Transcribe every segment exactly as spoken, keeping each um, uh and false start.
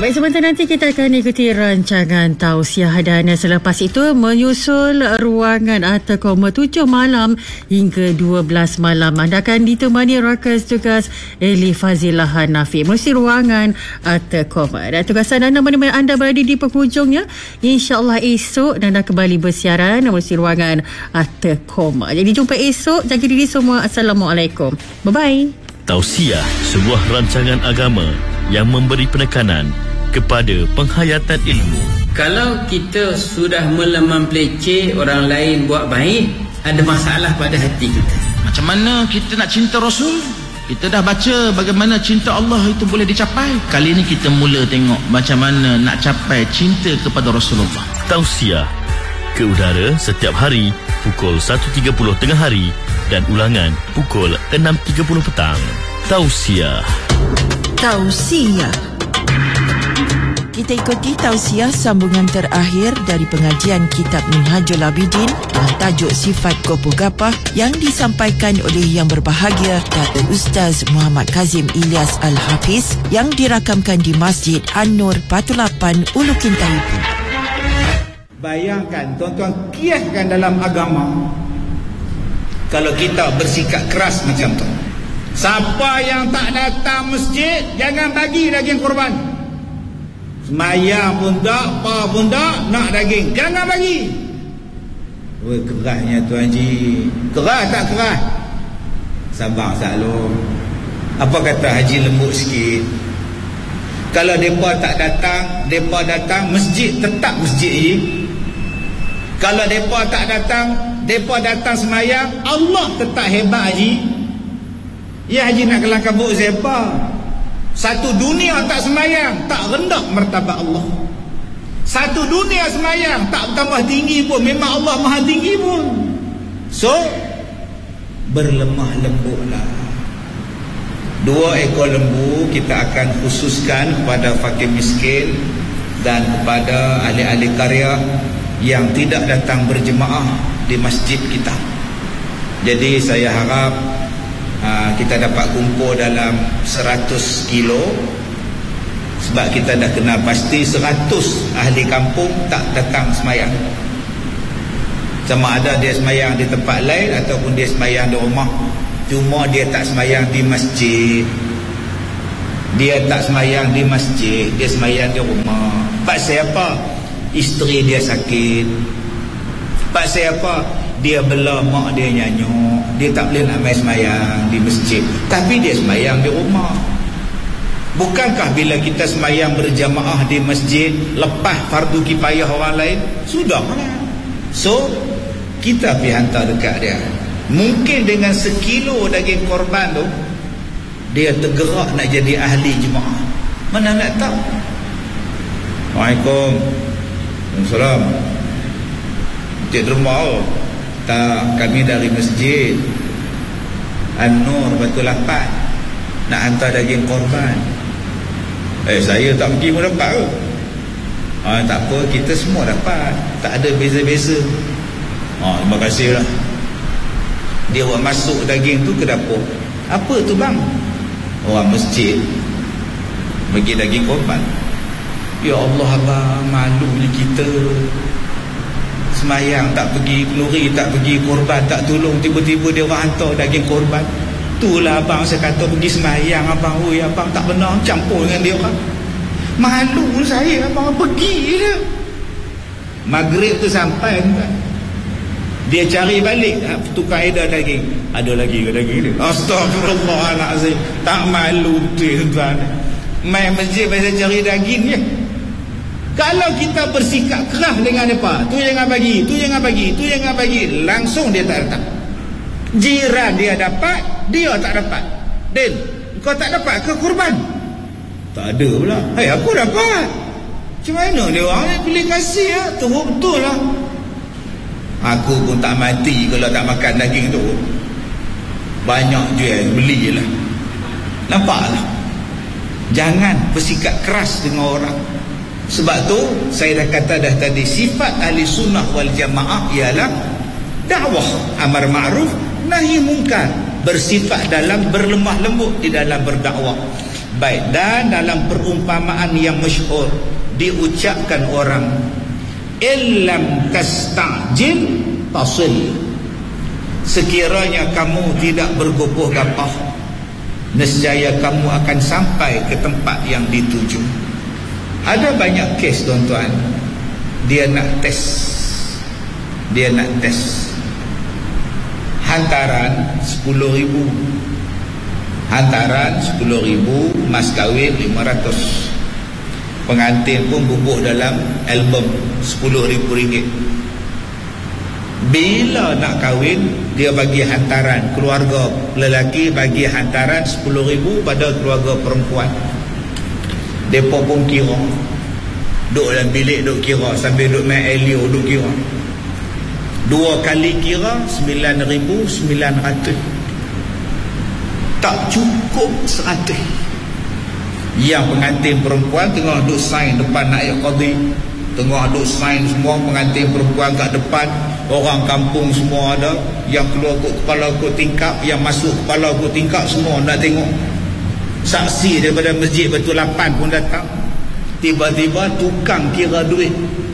Baik, sebentar nanti kita akan ikuti rancangan tausiah dan selepas itu menyusul ruangan Arta Koma tujuh malam hingga dua belas malam. Anda akan ditemani rakan tugas Eli Fazilah Hanafi melalui ruangan Arta Koma. Dan tugasan anda mana-mana anda berada di penghujungnya, insya-Allah esok dan anda kembali bersiaran melalui ruangan Arta Koma. Jadi jumpa esok, jaga diri semua. Assalamualaikum. Bye-bye. Tausiah, sebuah rancangan agama yang memberi penekanan kepada penghayatan ilmu. Kalau kita sudah melemah peleceh orang lain buat baik, ada masalah pada hati kita. Macam mana kita nak cinta Rasul? Kita dah baca bagaimana cinta Allah itu boleh dicapai. Kali ini kita mula tengok macam mana nak capai cinta kepada Rasulullah. Tausiah ke udara setiap hari pukul satu tiga puluh tengah hari dan ulangan pukul enam tiga puluh petang. Tausiah. Tausiah. Kita ikuti tausiah sambungan terakhir dari pengajian kitab Minhajul Abidin dengan tajuk Sifat Kopo Gapah yang disampaikan oleh yang berbahagia Datuk Ustaz Muhammad Kazim Ilyas Al-Hafiz yang dirakamkan di Masjid An-Nur Batu Lapan, Ulu Kintaipu. Bayangkan tuan-tuan, kiaskan dalam agama kalau kita bersikap keras macam tu. Siapa yang tak datang masjid, jangan bagi daging korban. Semayang pun tak, apa pun tak, nak daging, jangan bagi. Weh, kerasnya Tuan Haji. Keras tak keras? Sabar Saklum. Apa kata Haji lembut sikit? Kalau mereka tak datang, mereka datang, masjid tetap masjid Haji. Kalau mereka tak datang, mereka datang semayang, Allah tetap hebat Haji. Ya Haji nak kelang kabut siapa? Satu dunia tak semayang, tak rendah martabat Allah. Satu dunia semayang, tak tambah tinggi pun, memang Allah maha tinggi pun. So, berlemah lembutlah. Dua ekor lembu kita akan khususkan kepada fakir miskin dan kepada ahli-ahli karya yang tidak datang berjemaah di masjid kita. Jadi saya harap Ha, kita dapat kumpul dalam seratus kilo, sebab kita dah kenal pasti seratus ahli kampung tak datang semayang. Sama ada dia semayang di tempat lain ataupun dia semayang di rumah, cuma dia tak semayang di masjid. Dia tak semayang di masjid, dia semayang di rumah. Pasal apa? Isteri dia sakit. Pasal apa? Dia bela mak dia nyanyuk, dia tak boleh nak main semayang di masjid, tapi dia semayang di rumah. Bukankah bila kita semayang berjamaah di masjid lepas fardu kifayah orang lain, sudah lah. So kita pergi hantar dekat dia. Mungkin dengan sekilo daging korban tu dia tergerak nak jadi ahli jemaah. Mana nak tahu. Waalaikumsalam. Waalaikumsalam. Cik Derma. Tak, kami dari masjid An-Nur Batu Lapan nak hantar daging korban. Eh, saya tak pergi pun dapat ke? Ah, tak apa, kita semua dapat. Tak ada beza-beza. Ah, terima kasih lah. Dia buat masuk daging tu ke dapur. Apa tu bang? Orang masjid bagi daging korban. Ya Allah abang, malunya kita. Semayang tak pergi keluri, tak pergi korban, tak tolong, tiba-tiba dia orang hantar daging korban. Itulah abang saya kata pergi semayang abang. Oi abang tak benar campur dengan dia orang. Malu saya abang pergi je. Maghrib tu sampai kan, dia cari balik tukar edar daging. Ada lagi ke daging dia? Astagfirullahalazim. Tak malu betul tuan. Main masjid pasal cari daging je. Kalau kita bersikap keras dengan apa, tu jangan bagi, tu jangan bagi, tu jangan bagi, langsung dia tak datang. Jiran dia dapat, dia tak dapat. Din, kau tak dapat ke kurban? Tak ada pula. Hai, aku dapat. Macam mana dia orang ni pilih kasih ya? Teruk betul lah. Aku pun tak mati kalau tak makan daging tu. Banyak jual, belilah. Nampaklah. Jangan bersikap keras dengan orang. Sebab tu saya dah kata dah tadi, sifat ahli sunnah wal jamaah ialah dakwah amar ma'ruf nahi mungkar, bersifat dalam berlemah lembut di dalam berdakwah. Baik, dan dalam perumpamaan yang masyhur diucapkan orang, illam tastajil tasil, sekiranya kamu tidak bergopoh gapah, nescaya kamu akan sampai ke tempat yang dituju. Ada banyak kes tuan-tuan, dia nak test dia nak test hantaran sepuluh ribu, hantaran sepuluh ribu, mas kahwin lima ratus, pengantin pun bubuh dalam album sepuluh ribu ringgit. Bila nak kahwin, dia bagi hantaran, keluarga lelaki bagi hantaran sepuluh ribu pada keluarga perempuan. Mereka pun kira, duduk dalam bilik duduk kira, sambil duduk main Elio duduk kira. Dua kali kira sembilan ribu sembilan ratus, tak cukup seratus. Yang pengantin perempuan tengah duduk sign depan naib qadi, tengah duduk sign semua, pengantin perempuan kat depan, orang kampung semua ada, yang keluar kot kepala kot tingkap, yang masuk kepala kot tingkap, semua nak tengok. Saksi daripada masjid Batu Lapan pun datang. Tiba-tiba tukang kira duit,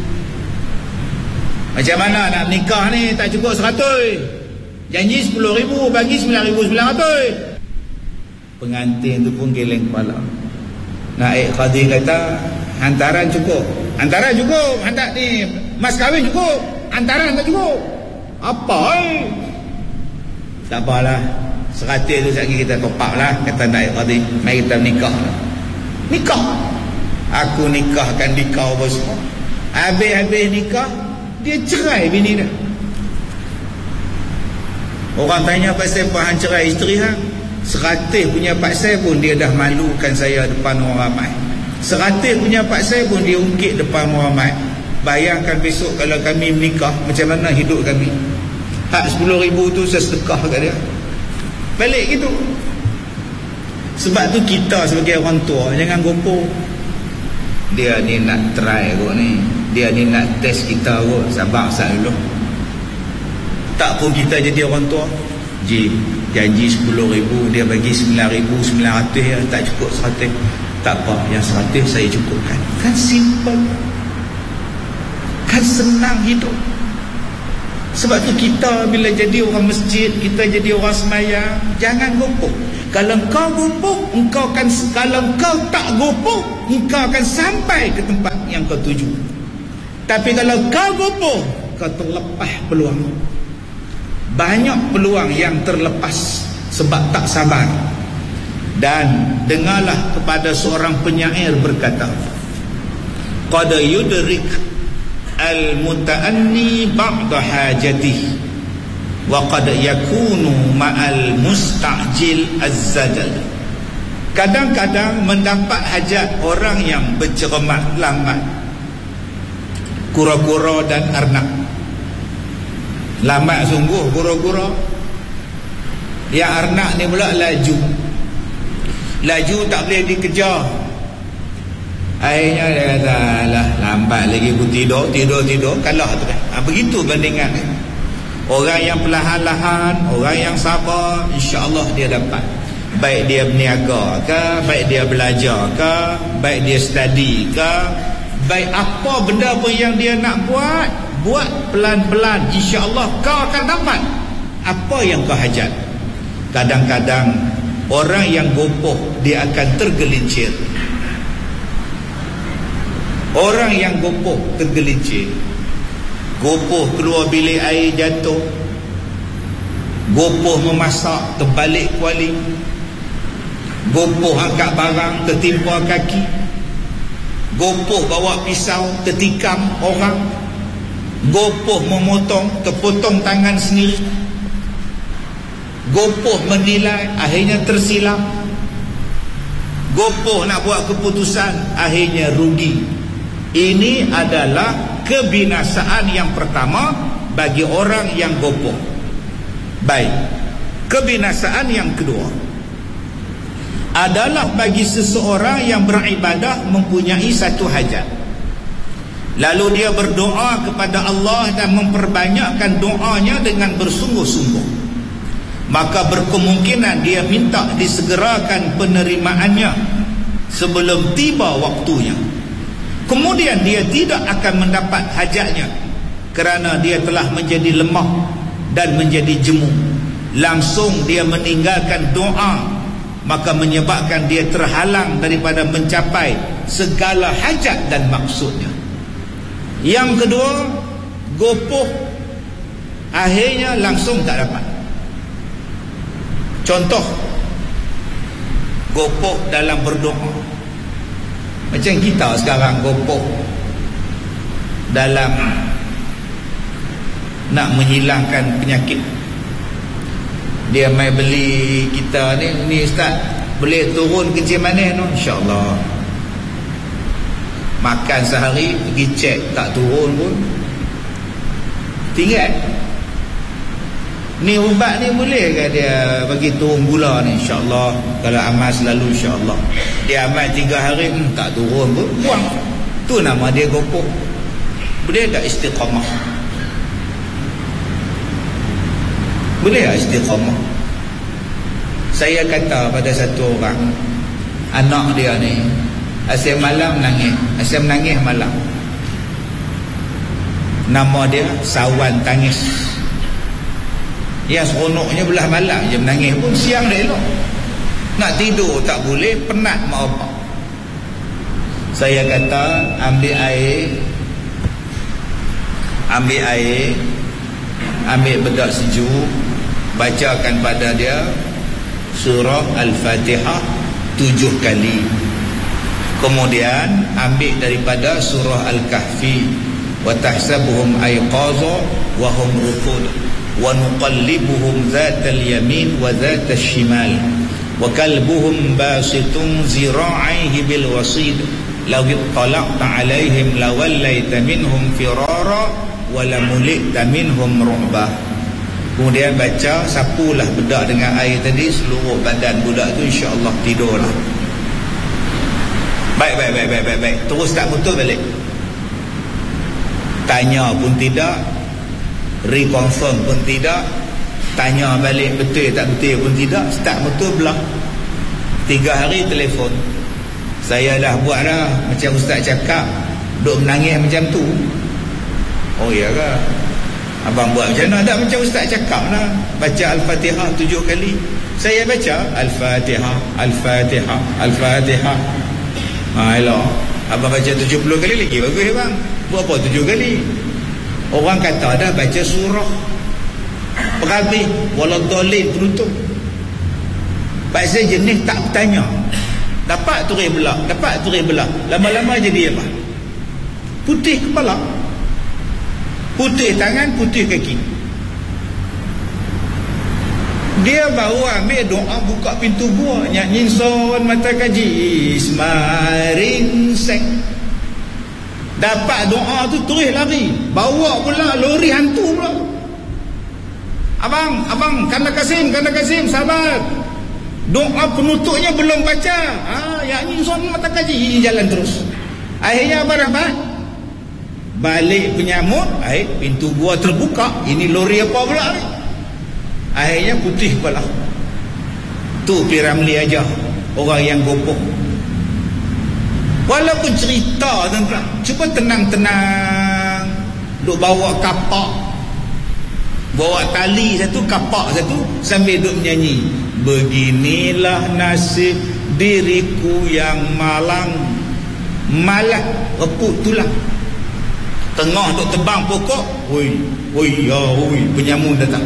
macam mana nak nikah ni, tak cukup seratus, janji sepuluh ribu, bagi sembilan ribu sembilan ratus. Pengantin tu pun geleng kepala. Naib qadi kata, hantaran cukup, hantaran cukup, hantar ni mas kahwin cukup, hantaran tak cukup. Apa eh? Tak apalah, seratus tu sekali kita top up lah, kata naib qadi. Mari kita nikah. Nikah, aku nikahkan di kau apa semua. Habis-habis nikah, dia cerai bini dia. Orang tanya pasal apa hang cerai isteri hang, seratus punya pak saya pun dia dah malukan saya depan orang ramai. Seratus punya pak saya pun dia ungkit depan orang ramai. Bayangkan besok kalau kami menikah, macam mana hidup kami. Hak sepuluh ribu tu saya sedekah kat dia, balik gitu. Sebab tu kita sebagai orang tua jangan gopoh. Dia ni nak try kot ni, dia ni nak test kita kot, sabar sat dulu. Tak pun kita jadi orang tua, Ji, janji sepuluh ribu, dia bagi sembilan ribu sembilan ratus ya, tak cukup seratus. Tak apa, yang seratus saya cukupkan. Kan simple, kan senang hidup. Sebab tu kita bila jadi orang masjid, kita jadi orang semayang, jangan gopoh. Kalau kau gopoh, engkau akan, kalau kau tak gopoh, engkau akan sampai ke tempat yang kau tuju. Tapi kalau kau gopoh, kau terlepas peluang. Banyak peluang yang terlepas sebab tak sabar. Dan dengarlah kepada seorang penyair berkata, qad yudrik al-muta'anni ba'da hajatihi wa qad yakunu ma'al musta'jil az-zajal. Kadang-kadang mendapat hajat orang yang bercermat lambat, kura-kura dan arnab. Lambat sungguh kura-kura, yang arnab ni pula laju. Laju tak boleh dikejar. Akhirnya dia kata, alah lambat lagi pun tidur, tidur, tidur, kalah tu kan. Ha, begitu bandingan dia. Orang yang perlahan-lahan, orang yang sabar, insya-Allah dia dapat. Baik dia berniaga ke, baik dia belajar ke, baik dia study ke, baik apa benda pun yang dia nak buat, buat pelan-pelan, insya-Allah kau akan dapat apa yang kau hajat. Kadang-kadang orang yang gopoh dia akan tergelincir. Orang yang gopoh tergelincir. Gopoh keluar bilik air jatuh, gopoh memasak terbalik kuali, gopoh angkat barang tertimpa kaki, gopoh bawa pisau tertikam orang, gopoh memotong terpotong tangan sendiri, gopoh menilai akhirnya tersilap, gopoh nak buat keputusan akhirnya rugi. Ini adalah kebinasaan yang pertama bagi orang yang gopoh. Baik, kebinasaan yang kedua adalah bagi seseorang yang beribadah mempunyai satu hajat, lalu dia berdoa kepada Allah dan memperbanyakkan doanya dengan bersungguh-sungguh, maka berkemungkinan dia minta disegerakan penerimaannya sebelum tiba waktunya. Kemudian dia tidak akan mendapat hajatnya kerana dia telah menjadi lemah dan menjadi jemu. Langsung dia meninggalkan doa, maka menyebabkan dia terhalang daripada mencapai segala hajat dan maksudnya. Yang kedua, gopoh, akhirnya langsung tak dapat. Contoh, gopoh dalam berdoa. Macam kita sekarang gopoh dalam nak menghilangkan penyakit. Dia mai beli kita ni, ni ustaz, boleh turun kencing manis tu? InsyaAllah. Makan sehari, pergi cek tak turun pun, tinggal. Ni ubat ni boleh ke dia bagi turun gula ni? InsyaAllah. Kalau amal selalu insyaAllah. Dia amal tiga hari, hmm, tak turun pun, buang. Tu nama dia gopoh. Boleh tak istiqamah? Boleh tak istiqamah? Saya kata pada satu orang, anak dia ni asyik malam nangis, asyik menangis malam. Nama dia Sawan Tangis. Yang seronoknya belah malam je menangis pun, siang dia elok. Nak tidur tak boleh, penat mak bapak. Saya kata ambil air, ambil air, ambil bedak sejuk, bacakan pada dia surah Al-Fatihah tujuh kali. Kemudian ambil daripada surah Al-Kahfi, wa tahsabuhum ayqaza wa hum ruqud wa nuqallibuhum zatal yamin wa zatal shimal wa kalbuhum basitun zira'ihi bil wasid law ittala'ta 'alaihim lawallaita minhum firara wa lamulita minhum ru'bah. Kemudian baca, sapulah bedak dengan air tadi seluruh badan budak tu, insya-Allah tidurlah. Baik baik baik baik baik baik. Terus tak betul balik. Tanya pun tidak, reconfirm pun tidak, tanya balik betul tak betul pun tidak, start betul belah. Tiga hari telefon, saya dah buat dah macam ustaz cakap, duk menangis macam tu. Oh iya ke? Abang buat macam mana? Tak macam ustaz cakap lah, baca Al-Fatihah tujuh kali. Saya baca Al-Fatihah, Al-Fatihah, Al-Fatihah. Ha, elok. Abang baca tujuh puluh kali lagi bagus bang. Buat apa tujuh kali? Orang kata dah baca surah Perhabis Waladhalin penutup. Bahasa jenis tak bertanya, dapat turis belah, dapat turis belah, lama-lama jadi apa? Putih kepala, putih tangan, putih kaki. Dia baru ambil doa, buka pintu gua, nyanyi son mata kaji semaring seng. Dapat doa tu terus lari, bawa pula lori hantu pula. Abang, abang, Kanda Kasim, Kanda Kasim, sabar. Doa penutupnya belum baca. Ah, nyanyi son mata kaji, jalan terus. Akhirnya apa dapat? Balik penyamut, eh, pintu gua terbuka. Ini lori apa pula ni? Akhirnya putih pula. Tu P. Ramli aja, orang yang gopoh. Walaupun cerita tentang, cuba tenang-tenang, duk bawa kapak, bawa tali satu, kapak satu, sambil duk menyanyi. Beginilah nasib diriku yang malang, malah reput tulang. Tengah duk tebang pokok, oi, oi, ya, oi, penyamun datang.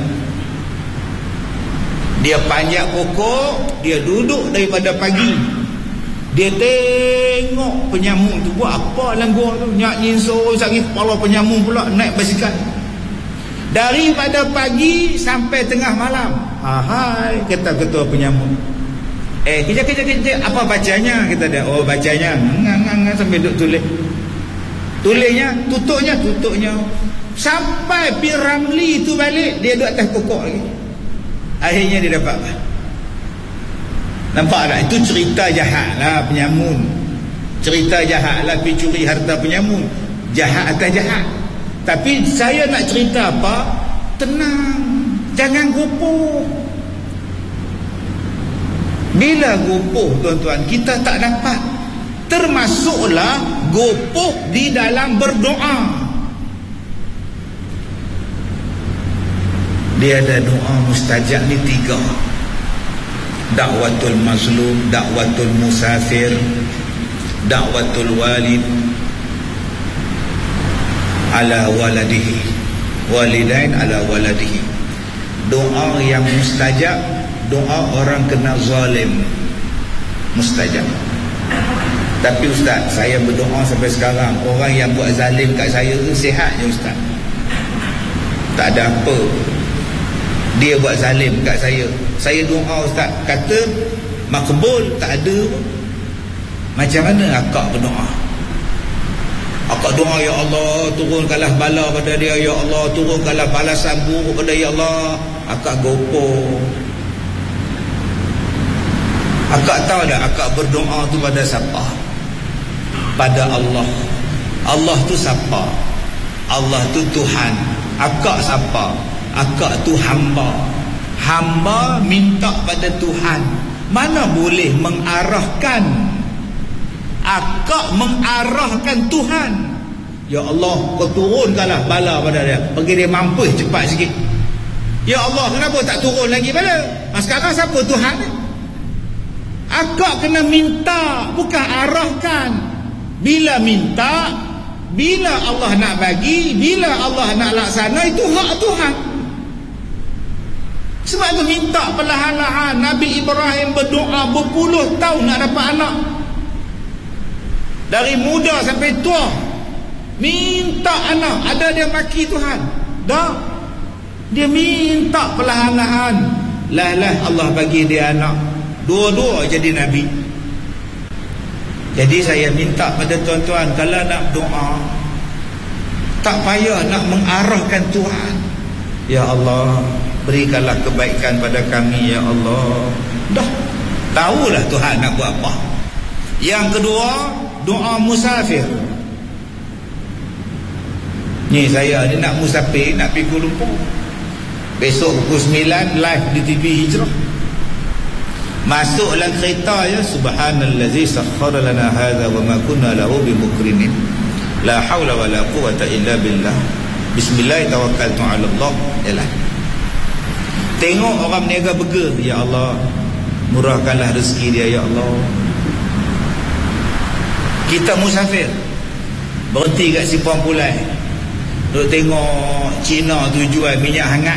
Dia panjat pokok, dia duduk daripada pagi. Dia tengok penyamun tu buat apa dalam gua tu. Nyanyi so, sakit kepala penyamun pula, naik basikal. Daripada pagi sampai tengah malam. Ahai, kata ketua penyamun. Eh, kejap, kejap, kejap. Apa bacanya? Kita dia, oh bacanya. Ngang-ngang sampai duduk tulis. Tulisnya, tutupnya, tutupnya. Sampai P. Ramli tu balik, dia duduk atas pokok lagi. Akhirnya dia dapat apa? Nampak tak? Itu cerita jahat lah penyamun. Cerita jahat lah pergi curi harta penyamun. Jahat atas jahat. Tapi saya nak cerita apa? Tenang, jangan gopoh. Bila gopoh tuan-tuan, kita tak dapat termasuklah gopoh di dalam berdoa. Dia ada doa mustajab ni tiga: dakwatul mazlum, dakwatul musafir, dakwatul walid ala waladihi, walidain ala waladihi. Doa yang mustajab, doa orang kena zalim, mustajab. Tapi ustaz, saya berdoa sampai sekarang, orang yang buat zalim kat saya tu sihat je ustaz, tak ada apa. Dia buat zalim kat saya, saya doa ustaz, kata makbul, tak ada pun. Macam mana akak berdoa? Akak doa, ya Allah, turunkanlah bala pada dia, ya Allah, turunkanlah balasan buruk pada dia, ya Allah. Akak gopoh. Akak tahu tak akak berdoa tu pada siapa? Pada Allah. Allah tu siapa? Allah tu Tuhan. Akak siapa? Akak tu hamba. Hamba minta pada Tuhan. Mana boleh mengarahkan? Akak mengarahkan Tuhan. Ya Allah, kau turunkanlah bala pada dia, bagi dia mampus cepat sikit. Ya Allah, kenapa tak turun lagi bala? Sekarang siapa Tuhan? Akak kena minta, bukan arahkan. Bila minta, bila Allah nak bagi, bila Allah nak laksana, itu hak Tuhan. Sebab tu minta perlahan-lahan. Nabi Ibrahim berdoa berpuluh tahun nak dapat anak, dari muda sampai tua, minta anak. Ada dia maki Tuhan? Tak. Dia minta perlahan-lahan. Lah-lah Allah bagi dia anak, dua-dua jadi Nabi. Jadi saya minta pada tuan-tuan, kalau nak doa, tak payah nak mengarahkan Tuhan. Ya Allah, berikanlah kebaikan pada kami, ya Allah. Dah tahulah Tuhan nak buat apa. Yang kedua, doa musafir. Ni saya ni nak musafir, nak pergi Kuala Lumpur. Besok pukul sembilan live di T V Hijrah. Masuk dalam kereta je, subhanallazi sakhkhara lana hadza wa ma kunna lahu bimukrinin, la haula wala quwwata illa billah, bismillah tawakkaltu ala Allah. Yalah, tengok orang berniaga burger, ya Allah, murahkanlah rezeki dia, ya Allah. Kita musafir, berhenti kat Simpang Pulai, duk tengok Cina tu jual minyak hangat.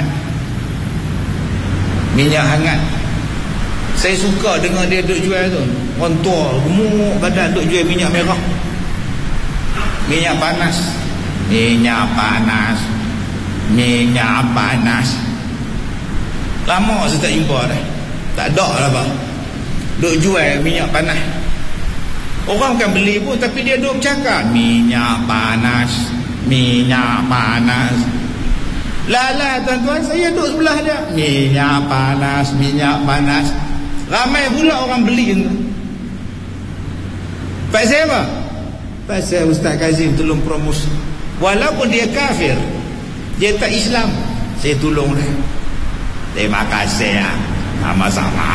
Minyak hangat, saya suka dengar dia duk jual tu. Orang tua gemuk badan duk jual minyak merah, minyak panas. Minyak panas, minyak panas. Lama saya tak jumpa dah, tak ada lah bang, duk jual minyak panas. Orang kan beli pun, tapi dia duk bercakap minyak panas, minyak panas. Lala tuan-tuan, saya duduk sebelah dia, minyak panas, minyak panas. Ramai pula orang beli tu. Pasal apa? Pasal Ustaz Kazim tolong promosi. Walaupun dia kafir, dia tak Islam, saya tolong dia. Terima kasih ya, sama-sama.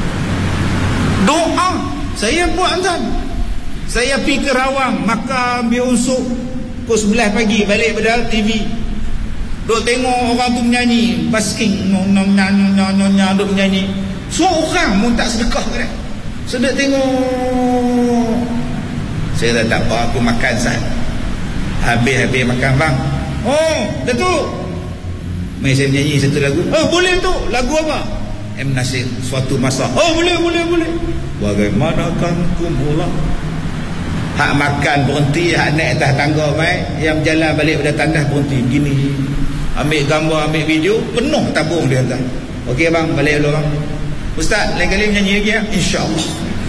Doa saya buat tuan. Saya pergi ke Rawang, maka ambil unsur pukul sebelas pagi, balik pada T V. Duk tengok orang tu menyanyi basking, nyonya-nyonya duk menyanyi. Semua orang pun tak sedekah ke dia. Sedek tengok. Saya dah tak apa, aku makan sat. Habis-habis makan bang. Oh, Datuk, mari saya menyanyi satu lagu. Oh, boleh tu. Lagu apa? M. Nasir, Suatu Masa. Oh, boleh, boleh, boleh. Bagaimanakan ku mula. Hak makan berhenti, hak naik atas tangga mai, yang berjalan balik pada tandas berhenti begini. Ambil gambar, ambil video, penuh tabung dia atas. Okey bang, balik dulu bang. Ustaz, lain kali menyanyi lagi ya, insya-Allah.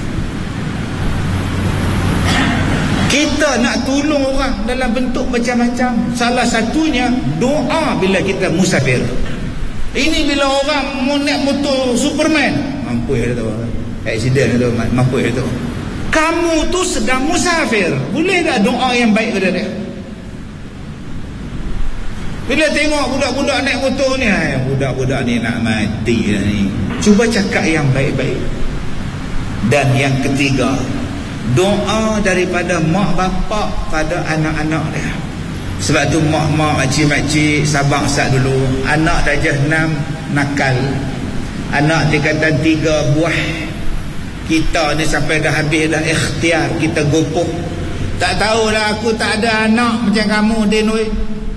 Kita nak tolong orang dalam bentuk macam-macam. Salah satunya doa bila kita musafir. Ini bila orang mau naik motor Superman, mampu dia tahu. Accident tu, mampu dia tahu. Kamu tu sedang musafir, boleh tak doa yang baik kepada dia? Bila tengok budak-budak naik motor ni, hai, budak-budak ni nak mati dah ni. Cuba cakap yang baik-baik. Dan yang ketiga, doa daripada mak bapak pada anak-anak dia. Sebab tu mak-mak, makcik-makcik sabar sat dulu. Anak darjah enam nakal, anak tingkatan tiga buah. Kita ni sampai dah habis dah ikhtiar, kita gopoh. Tak tahulah aku tak ada anak macam kamu Din oi.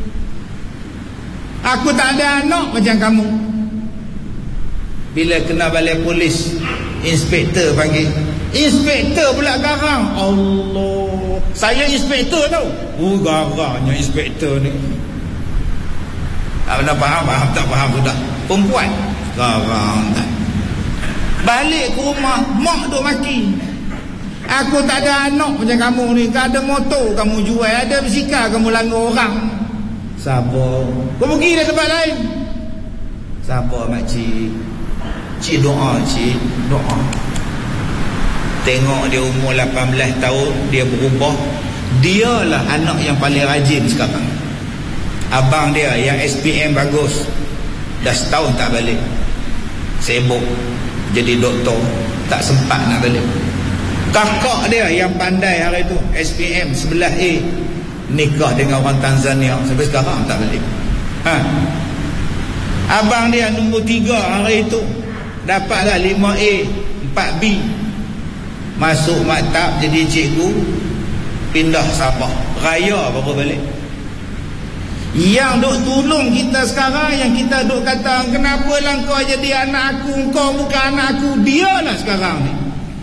Aku tak ada anak macam kamu. Bila kena balik polis, inspektor panggil. Inspektor pula garang. Allah, saya inspektor tau. Oh, garangnya inspektor ni. Tak pernah faham, faham tak faham sudah. Perempuan garang tak. Balik ke rumah, mak duk maki. Aku tak ada anak macam kamu ni. Tak ada motor kamu jual, ada basikal kamu langgar orang. Sabar, kau pergi dah tempat lain. Sabar makcik. Cik doa, cik doa. Tengok dia umur lapan belas tahun, dia berubah. Dialah anak yang paling rajin sekarang. Abang dia yang S P M bagus, dah setahun tak balik. Sibuk jadi doktor, tak sempat nak balik. Kakak dia yang pandai hari tu, S P M sebelah A, nikah dengan orang Tanzania, sampai sekarang tak balik. Ha. Abang dia nombor tiga hari itu, dapatlah lima A, empat B, masuk maktab jadi cikgu, pindah Sabah, raya baru balik. Yang duk tolong kita sekarang, yang kita duk kata kenapa lah kau jadi anak aku, kau bukan anak aku, dia lah sekarang ni.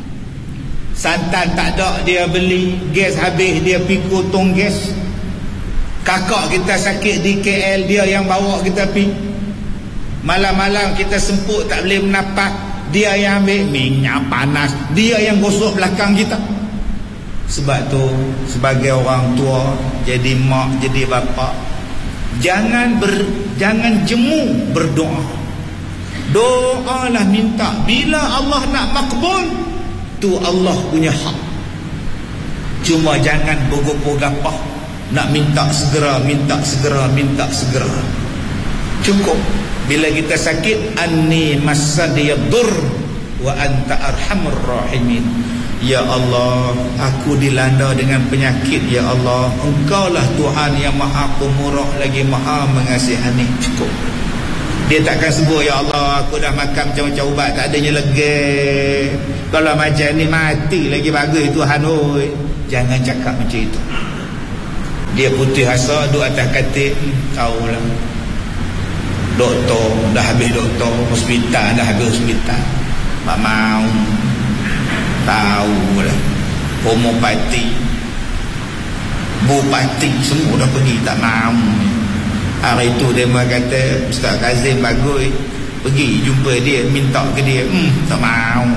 Santan tak ada dia beli, gas habis dia pikul tong gas. Kakak kita sakit di K L, dia yang bawa kita pergi. Malam-malam kita semput tak boleh menapak, dia yang ambil minyak panas, dia yang gosok belakang kita. Sebab tu sebagai orang tua, jadi mak, jadi bapa, jangan ber, jangan jemu berdoa. Doalah minta, bila Allah nak makbul, tu Allah punya hak. Cuma jangan bergopoh-gapah nak minta segera, minta segera, minta segera. Cukup bila kita sakit, anni massadiyadur wa anta arhamur rahimin. Ya Allah, aku dilanda dengan penyakit. Ya Allah, Engkaulah Tuhan yang maha pemurah lagi maha mengasihani. Cukup. Dia takkan sebut, ya Allah aku dah makan macam-macam ubat, tak adanya lega. Kalau macam ni mati lagi bagus Tuhan oi. Jangan cakap macam itu. Dia putih asa duduk atas katil, hmm, tahulah doktor dah habis, doktor hospital dah habis hospital, tak mau. Tahulah homopati, bupati semua dah pergi, tak mau. Hari itu dia kata Ustaz Kazim bagus, pergi jumpa dia, minta ke dia, hmm, tak mau.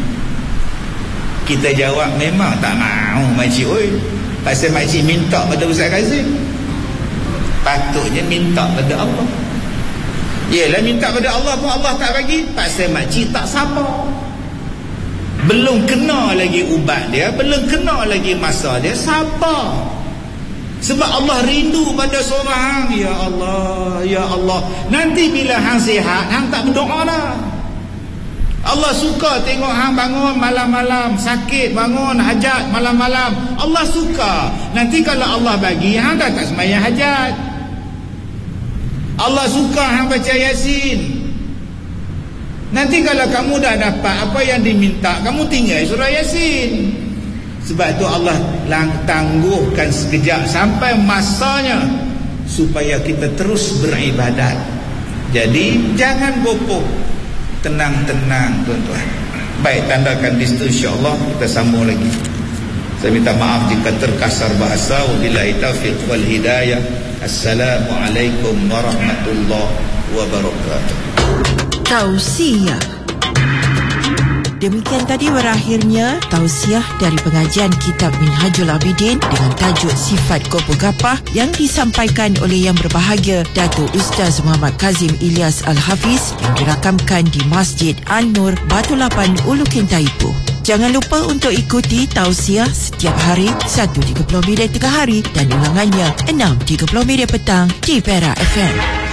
Kita jawab memang tak mau makcik oi. Pasal makcik minta pada Ustaz Kazim, patutnya minta pada Allah. Yelah, minta pada Allah pun Allah tak bagi, pasal makcik tak sabar. Belum kena lagi ubat dia, belum kena lagi masa dia, sabar. Sebab Allah rindu pada seorang. Ya Allah, ya Allah, nanti bila hang sihat, hang tak berdoa dah. Allah suka tengok hang bangun malam-malam, sakit bangun hajat malam-malam. Allah suka. Nanti kalau Allah bagi, hang dah tak sembahyang hajat. Allah suka hang baca Yasin. Nanti kalau kamu dah dapat apa yang diminta, kamu tinggal surah Yasin. Sebab tu Allah tangguhkan sekejap sampai masanya supaya kita terus beribadat. Jadi jangan gopoh, tenang-tenang tuan-tuan. Baik, tandakan di situ, insya-Allah kita sambung lagi. Saya minta maaf jika terkasar bahasa. Wabillahi taufiq wal hidayah. Assalamualaikum warahmatullahi wabarakatuh. Tausiah. Demikian tadi berakhirnya tausiah dari pengajian kitab Minhajul Abidin dengan tajuk Sifat Gopoh Gapah yang disampaikan oleh Yang Berbahagia Datuk Ustaz Muhammad Kazim Ilyas Al-Hafiz yang dirakamkan di Masjid An-Nur, Batu Lapan, Ulu Kintaipu. Jangan lupa untuk ikuti tausiah setiap hari satu tiga puluh minit tengah hari dan ulangannya enam tiga puluh minit petang di Perak F M.